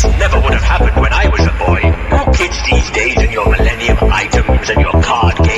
never would have happened when I was a boy. You kids these days and your millennium items and your card games.